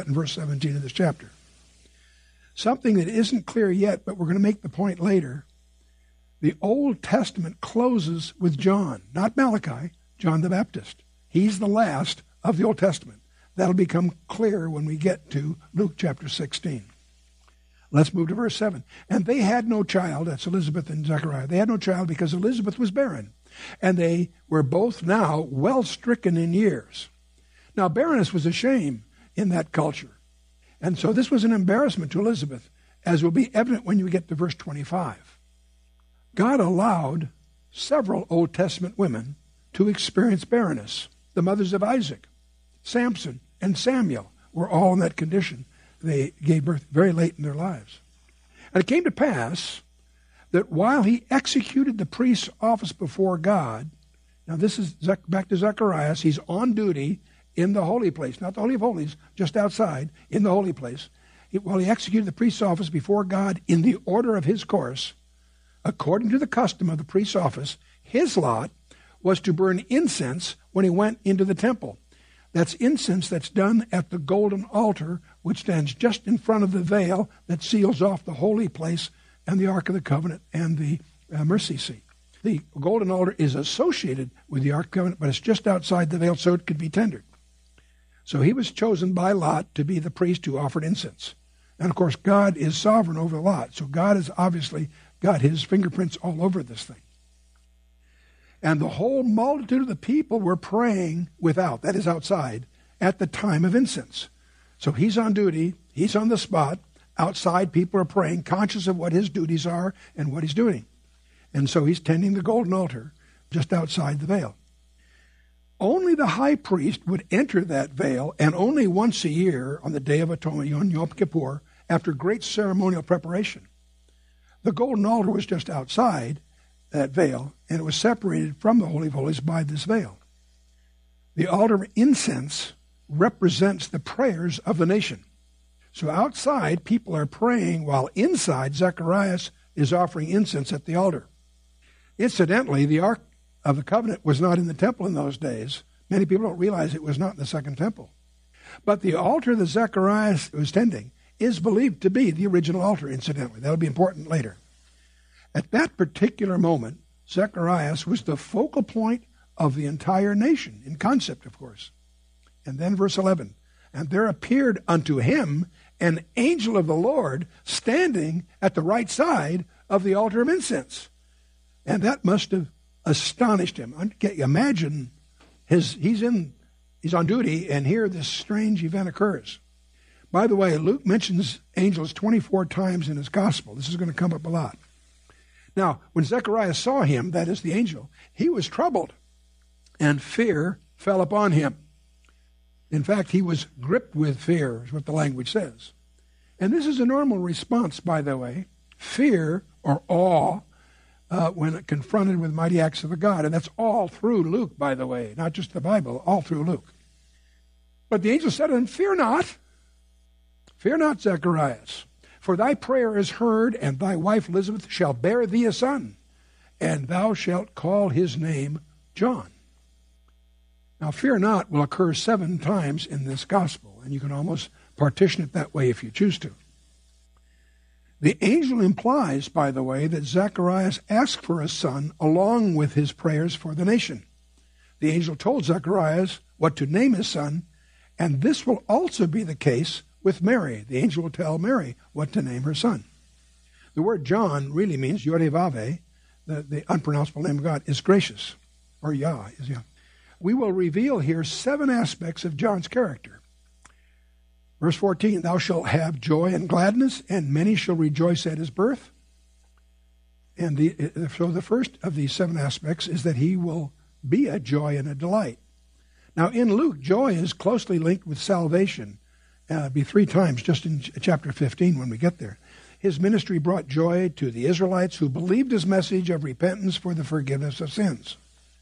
that in verse 17 of this chapter. Something that isn't clear yet, but we're going to make the point later. The Old Testament closes with John, not Malachi, John the Baptist. He's the last of the Old Testament. That'll become clear when we get to Luke chapter 16. Let's move to verse 7. And they had no child, that's Elizabeth and Zechariah. They had no child because Elizabeth was barren, and they were both now well stricken in years. Now, barrenness was a shame in that culture. And so this was an embarrassment to Elizabeth, as will be evident when you get to verse 25. God allowed several Old Testament women to experience barrenness. The mothers of Isaac, Samson, and Samuel were all in that condition. They gave birth very late in their lives. And it came to pass that while he executed the priest's office before God, now this is back to Zacharias, he's on duty in the holy place, not the Holy of Holies, just outside, in the holy place. While he executed the priest's office before God in the order of his course, according to the custom of the priest's office, his lot was to burn incense when he went into the temple. That's incense that's done at the golden altar, which stands just in front of the veil that seals off the holy place and the Ark of the Covenant and the mercy seat. The golden altar is associated with the Ark of the Covenant, but it's just outside the veil so it could be tendered. So he was chosen by Lot to be the priest who offered incense. And of course, God is sovereign over Lot, so God has obviously got his fingerprints all over this thing. And the whole multitude of the people were praying without, that is outside, at the time of incense. So he's on duty, he's on the spot. Outside, people are praying, conscious of what his duties are and what he's doing. And so he's tending the golden altar just outside the veil. Only the high priest would enter that veil, and only once a year on the Day of Atonement, on Yom Kippur, after great ceremonial preparation. The golden altar was just outside that veil, and it was separated from the Holy of Holies by this veil. The altar of incense represents the prayers of the nation. So outside, people are praying, while inside, Zacharias is offering incense at the altar. Incidentally, the Ark of the Covenant was not in the temple in those days. Many people don't realize it was not in the second temple. But the altar that Zacharias was tending is believed to be the original altar, incidentally. That'll be important later. At that particular moment, Zacharias was the focal point of the entire nation, in concept, of course. And then verse 11, and there appeared unto him an angel of the Lord standing at the right side of the altar of incense. And that must have astonished him. Imagine he's on duty, and here this strange event occurs. By the way, Luke mentions angels 24 times in his gospel. This is going to come up a lot. Now, when Zechariah saw him, that is the angel, he was troubled, and fear fell upon him. In fact, he was gripped with fear, is what the language says. And this is a normal response, by the way, fear or awe when confronted with mighty acts of the God. And that's all through Luke, by the way, not just the Bible, all through Luke. But the angel said to him, fear not, Zacharias. For thy prayer is heard, and thy wife Elizabeth shall bear thee a son, and thou shalt call his name John. Now, fear not will occur 7 times in this gospel, and you can almost partition it that way if you choose to. The angel implies, by the way, that Zacharias asked for a son along with his prayers for the nation. The angel told Zacharias what to name his son, and this will also be the case with Mary. The angel will tell Mary what to name her son. The word John really means Yod-Heh-Vav-Heh, the unpronounceable name of God, is gracious, or Yah is Yah. We will reveal here 7 aspects of John's character. Verse 14, thou shalt have joy and gladness, and many shall rejoice at his birth. And so the first of these 7 aspects is that he will be a joy and a delight. Now in Luke, joy is closely linked with salvation. It'll be 3 times just in chapter 15 when we get there. His ministry brought joy to the Israelites who believed his message of repentance for the forgiveness of sins.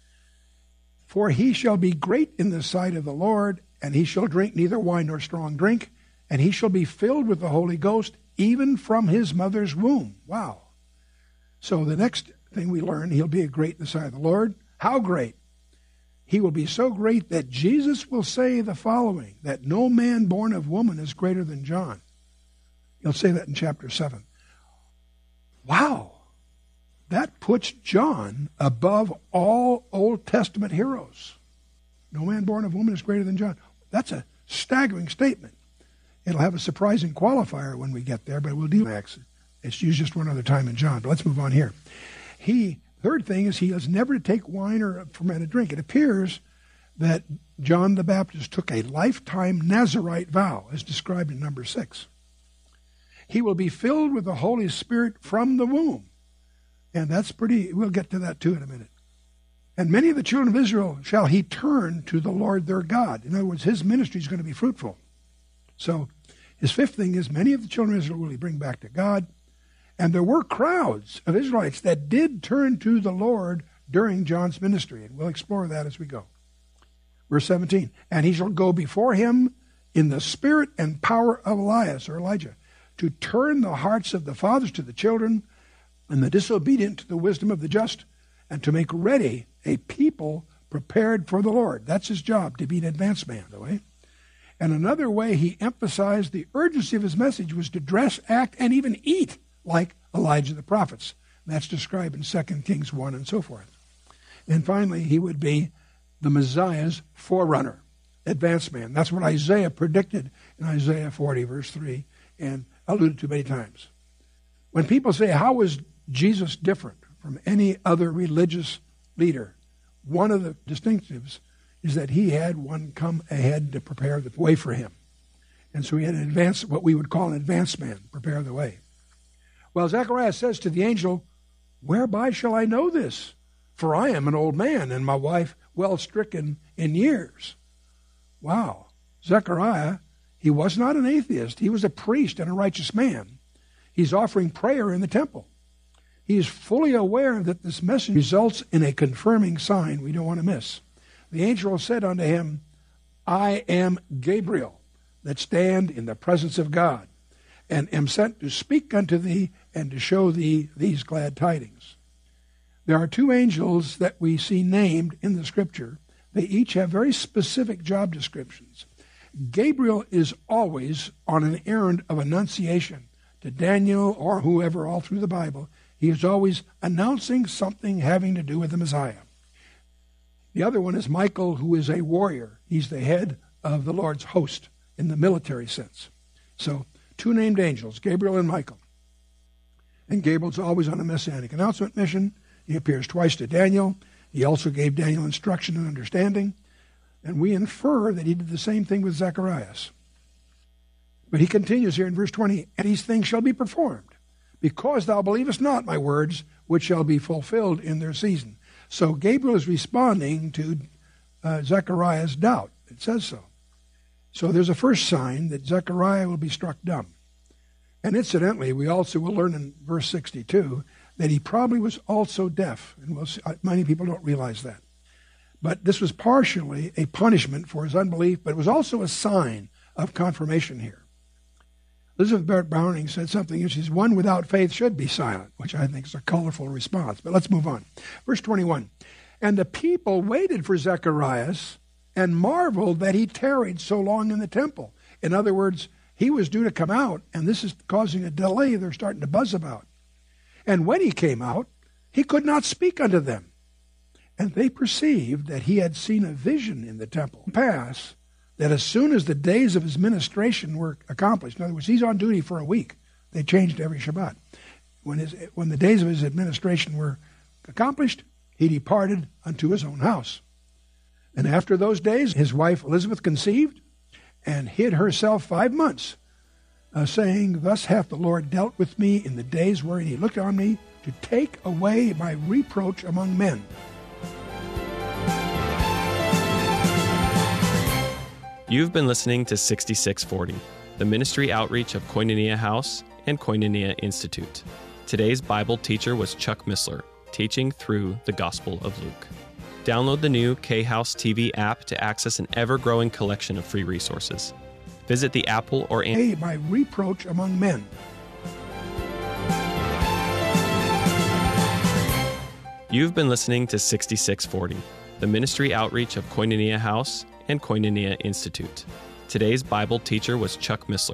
For he shall be great in the sight of the Lord, and he shall drink neither wine nor strong drink, and he shall be filled with the Holy Ghost, even from his mother's womb. Wow. So the next thing we learn, he'll be great in the sight of the Lord. How great? He will be so great that Jesus will say the following, that no man born of woman is greater than John. He'll say that in chapter 7. Wow. That puts John above all Old Testament heroes. No man born of woman is greater than John. That's a staggering statement. It'll have a surprising qualifier when we get there, but we'll deal with it. It's used just one other time in John, but let's move on here. Third thing is he is never to take wine or fermented drink. It appears that John the Baptist took a lifetime Nazirite vow, as described in number 6. He will be filled with the Holy Spirit from the womb. And that's we'll get to that too in a minute. And many of the children of Israel shall he turn to the Lord their God. In other words, his ministry is going to be fruitful. So his fifth thing is many of the children of Israel will he bring back to God. And there were crowds of Israelites that did turn to the Lord during John's ministry. And we'll explore that as we go. Verse 17, and he shall go before him in the spirit and power of Elias or Elijah, to turn the hearts of the fathers to the children and the disobedient to the wisdom of the just, and to make ready a people prepared for the Lord. That's his job, to be an advanced man, by the way. And another way he emphasized the urgency of his message was to dress, act, and even eat like Elijah the prophets. That's described in 2 Kings 1 and so forth. And finally, he would be the Messiah's forerunner, advanced man. That's what Isaiah predicted in Isaiah 40, verse 3, and alluded to many times. When people say, how is Jesus different from any other religious leader? One of the distinctives is that he had one come ahead to prepare the way for him. And so he had what we would call an advanced man, prepare the way. Well, Zechariah says to the angel, whereby shall I know this? For I am an old man, and my wife well stricken in years. Wow. Zechariah, he was not an atheist. He was a priest and a righteous man. He's offering prayer in the temple. He is fully aware that this message results in a confirming sign we don't want to miss. The angel said unto him, I am Gabriel, that stand in the presence of God, and am sent to speak unto thee and to show thee these glad tidings. There are 2 angels that we see named in the Scripture. They each have very specific job descriptions. Gabriel is always on an errand of annunciation to Daniel or whoever all through the Bible. He is always announcing something having to do with the Messiah. The other one is Michael, who is a warrior. He's the head of the Lord's host in the military sense. So 2 named angels, Gabriel and Michael. And Gabriel's always on a messianic announcement mission. He appears twice to Daniel. He also gave Daniel instruction and understanding. And we infer that he did the same thing with Zacharias. But he continues here in verse 20, and these things shall be performed, because thou believest not my words, which shall be fulfilled in their season. So Gabriel is responding to Zechariah's doubt. It says so. So there's a first sign that Zechariah will be struck dumb. And incidentally, we also will learn in verse 62 that he probably was also deaf. And we'll see, many people don't realize that. But this was partially a punishment for his unbelief, but it was also a sign of confirmation here. Elizabeth Barrett Browning said something, and she says, one without faith should be silent, which I think is a colorful response. But let's move on. Verse 21, and the people waited for Zacharias and marveled that he tarried so long in the temple. In other words, he was due to come out, and this is causing a delay they're starting to buzz about. And when he came out, he could not speak unto them. And they perceived that he had seen a vision in the temple pass, that as soon as the days of his ministration were accomplished, in other words, he's on duty for a week. They changed every Shabbat. When the days of his administration were accomplished, he departed unto his own house. And after those days, his wife Elizabeth conceived and hid herself 5 months, saying, thus hath the Lord dealt with me in the days wherein he looked on me to take away my reproach among men. You've been listening to 6640, the ministry outreach of Koinonia House and Koinonia Institute. Today's Bible teacher was Chuck Missler, teaching through the Gospel of Luke. Download the new K-House TV app to access an ever-growing collection of free resources. Visit the Apple or Android. My reproach among men. You've been listening to 6640, the ministry outreach of Koinonia House and Koinonia Institute. Today's Bible teacher was Chuck Missler.